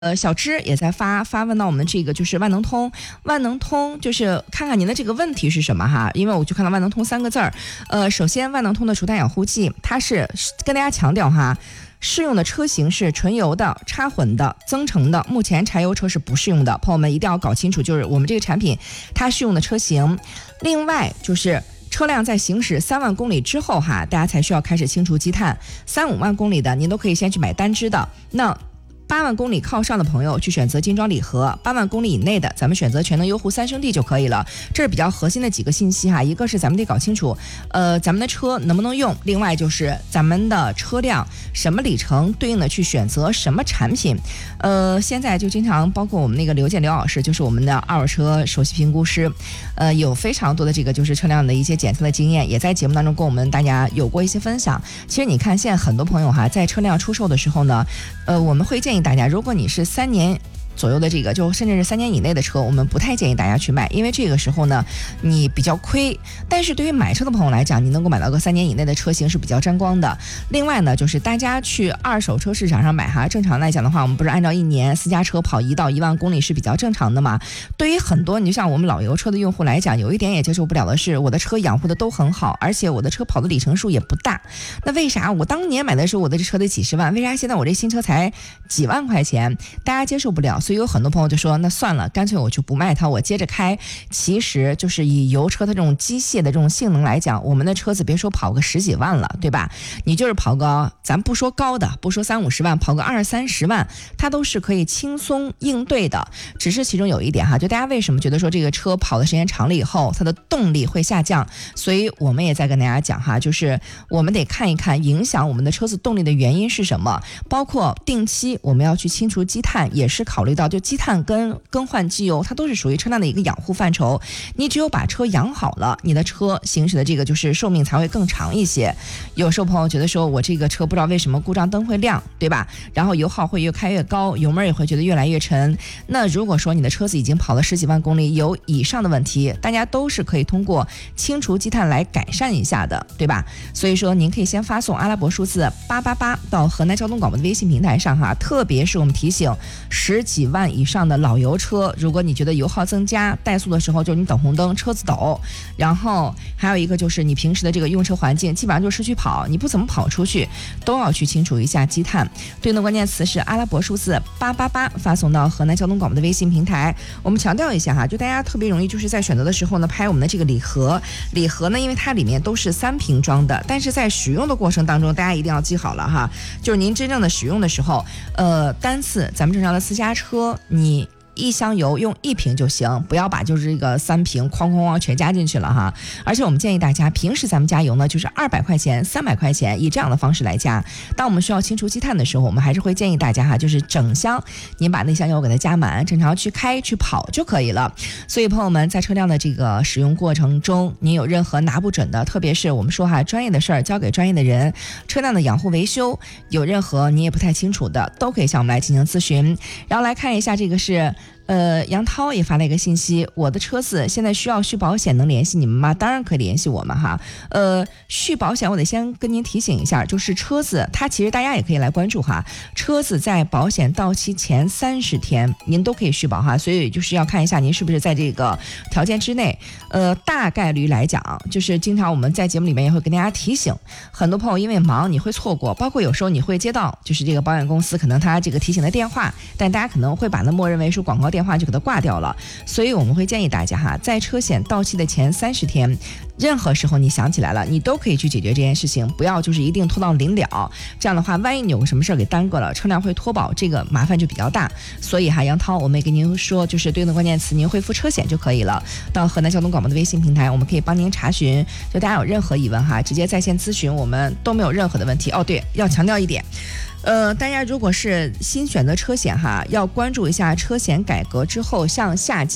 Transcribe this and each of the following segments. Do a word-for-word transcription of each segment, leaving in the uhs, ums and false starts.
呃，小芝也在发发问到我们这个就是万能通，万能通就是看看您的这个问题是什么哈，因为我就看到万能通三个字儿。呃，首先万能通的除碳养护剂，它是跟大家强调哈，适用的车型是纯油的、插混的、增程的，目前柴油车是不适用的，朋友们一定要搞清楚，就是我们这个产品它适用的车型。另外就是车辆在行驶三万公里之后哈，大家才需要开始清除积碳，三五万公里的您都可以先去买单支的。那八万公里靠上的朋友去选择精装礼盒，八万公里以内的咱们选择全能优护三升 D 就可以了。这是比较核心的几个信息哈，一个是咱们得搞清楚，呃，咱们的车能不能用，另外就是咱们的车辆什么里程对应的去选择什么产品。呃，现在就经常包括我们那个刘建刘老师，就是我们的二手车首席评估师，呃，有非常多的这个就是车辆的一些检测的经验，也在节目当中跟我们大家有过一些分享。其实你看现在很多朋友哈，在车辆出售的时候呢，呃，我们会建议大家，如果你是三年左右的这个，就甚至是三年以内的车，我们不太建议大家去卖，因为这个时候呢你比较亏。但是对于买车的朋友来讲，你能够买到个三年以内的车型是比较沾光的。另外呢，就是大家去二手车市场上买哈，正常来讲的话，我们不是按照一年私家车跑一到一万公里是比较正常的嘛。对于很多你就像我们老油车的用户来讲，有一点也接受不了的是，我的车养护的都很好，而且我的车跑的里程数也不大。那为啥我当年买的时候我的这车得几十万，为啥现在我这新车才几万块钱？大家接受不了。所以有很多朋友就说，那算了，干脆我就不卖它，我接着开。其实就是以油车它这种机械的这种性能来讲，我们的车子别说跑个十几万了，对吧？你就是跑个，咱不说高的，不说三五十万，跑个二三十万，它都是可以轻松应对的。只是其中有一点哈，就大家为什么觉得说这个车跑的时间长了以后，它的动力会下降？所以我们也在跟大家讲哈，就是我们得看一看影响我们的车子动力的原因是什么，包括定期我们要去清除积碳，也是考虑到就积碳跟更换机油，它都是属于车辆的一个养护范畴。你只有把车养好了，你的车行驶的这个就是寿命才会更长一些。有时候朋友觉得说，我这个车不知道为什么故障灯会亮，对吧？然后油耗会越开越高，油门也会觉得越来越沉。那如果说你的车子已经跑了十几万公里，有以上的问题，大家都是可以通过清除积碳来改善一下的，对吧？所以说您可以先发送阿拉伯数字八八八到河南交通广播的微信平台上哈，特别是我们提醒十几万以上的老油车，如果你觉得油耗增加，怠速的时候就是你等红灯车子抖，然后还有一个就是你平时的这个用车环境基本上就是市区跑，你不怎么跑出去，都要去清除一下积碳。对应的关键词是阿拉伯数字八八八，发送到河南交通广播的微信平台。我们强调一下哈，就大家特别容易就是在选择的时候呢，拍我们的这个礼盒，礼盒呢因为它里面都是三瓶装的，但是在使用的过程当中，大家一定要记好了哈，就是您真正的使用的时候，呃，单次咱们正常的私家车，你一箱油用一瓶就行，不要把就是这个三瓶哐哐哐全加进去了哈。而且我们建议大家，平时咱们加油呢，就是二百块钱、三百块钱，以这样的方式来加。当我们需要清除积碳的时候，我们还是会建议大家哈，就是整箱您把那箱油给它加满，正常去开去跑就可以了。所以朋友们在车辆的这个使用过程中，您有任何拿不准的，特别是我们说哈，专业的事儿交给专业的人，车辆的养护维修有任何你也不太清楚的，都可以向我们来进行咨询。然后来看一下这个是。呃，杨涛也发了一个信息，我的车子现在需要续保险，能联系你们吗？当然可以联系我们哈。呃，续保险我得先跟您提醒一下，就是车子它其实大家也可以来关注哈，车子在保险到期前三十天您都可以续保哈，所以就是要看一下您是不是在这个条件之内。呃，大概率来讲，就是经常我们在节目里面也会跟大家提醒，很多朋友因为忙你会错过，包括有时候你会接到就是这个保险公司可能他这个提醒的电话，但大家可能会把它默认为是广告电话。电话就给它挂掉了，所以我们会建议大家哈，在车险到期的前三十天，任何时候你想起来了，你都可以去解决这件事情，不要就是一定拖到临了。这样的话，万一你有个什么事儿给耽搁了，车辆会脱保，这个麻烦就比较大。所以哈，杨涛，我们也跟您说，就是对应的关键词，您回复车险就可以了。到河南交通广播的微信平台，我们可以帮您查询。就大家有任何疑问哈，直接在线咨询，我们都没有任何的问题。哦，对，要强调一点。呃，大家如果是新选择车险哈，要关注一下车险改革之后，像夏季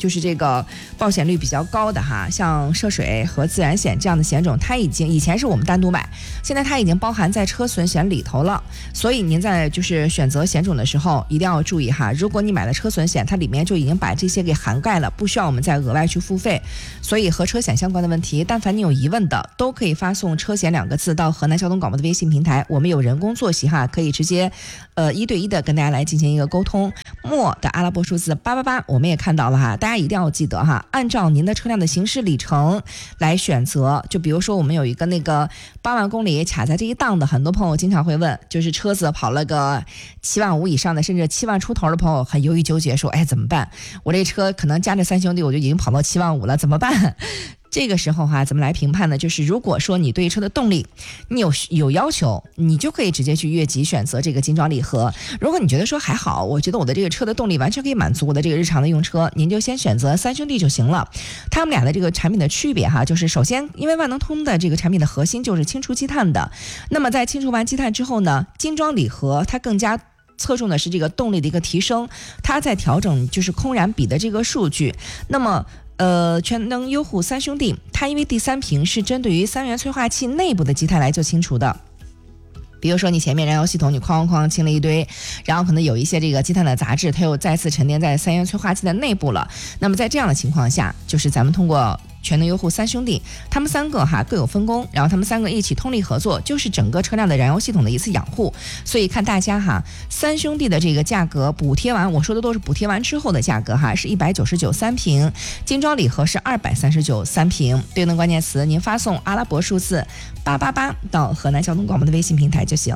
就是这个报险率比较高的哈，像涉水和自然险这样的险种，它已经以前是我们单独买，现在它已经包含在车损险里头了。所以您在就是选择险种的时候一定要注意哈，如果你买了车损险，它里面就已经把这些给涵盖了，不需要我们再额外去付费。所以和车险相关的问题，但凡你有疑问的，都可以发送车险两个字到河南交通广播的微信平台，我们有人工坐席哈，可以直接呃一对一的跟大家来进行一个沟通。末的阿拉伯数字八八八我们也看到了哈，大家一定要记得哈，按照您的车辆的行驶里程来选择。就比如说我们有一个那个八万公里卡在这一档的，很多朋友经常会问，就是车子跑了个七万五以上的，甚至七万出头的朋友很犹豫纠结，说哎怎么办？我这车可能加这三兄弟我就已经跑到七万五了，怎么办？这个时候哈，怎么来评判呢？就是如果说你对车的动力你有有要求，你就可以直接去越级选择这个精装礼盒。如果你觉得说还好，我觉得我的这个车的动力完全可以满足我的这个日常的用车，您就先选择三兄弟就行了。他们俩的这个产品的区别哈，就是首先因为万能通的这个产品的核心就是清除积碳的，那么在清除完积碳之后呢，精装礼盒它更加侧重的是这个动力的一个提升，它在调整就是空燃比的这个数据。那么呃，全能优护三兄弟，它因为第三屏是针对于三元催化器内部的积碳来做清除的。比如说你前面燃油系统你哐哐清了一堆，然后可能有一些这个积碳的杂质，它又再次沉淀在三元催化器的内部了。那么在这样的情况下，就是咱们通过全能优护三兄弟，他们三个哈各有分工，然后他们三个一起通力合作，就是整个车辆的燃油系统的一次养护。所以看大家哈，三兄弟的这个价格补贴完，我说的都是补贴完之后的价格哈，是一百九十九三瓶，精装礼盒是二百三十九三瓶。对应关键词您发送阿拉伯数字八八八到河南交通广播的微信平台就行。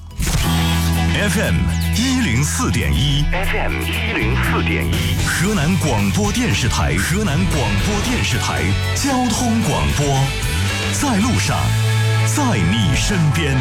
F M 一零四点一 ，F M 一零四点一，河南广播电视台，河南广播电视台交通广播，在路上，在你身边。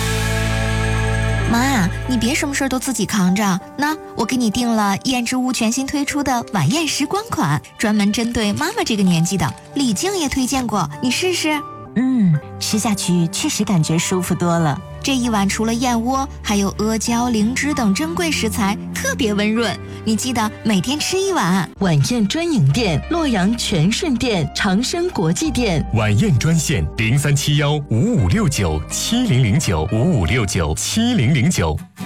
妈，你别什么事都自己扛着，那我给你订了燕之屋全新推出的晚宴时光款，专门针对妈妈这个年纪的，李静也推荐过，你试试。 嗯，吃下去确实感觉舒服多了。 这一碗除了燕窝，还有阿胶、灵芝等珍贵食材，特别温润。你记得每天吃一碗。 晚宴专营店：洛阳全顺店、长生国际店。 晚宴专线：零三七幺五五六九七零零九五五六九七零零九。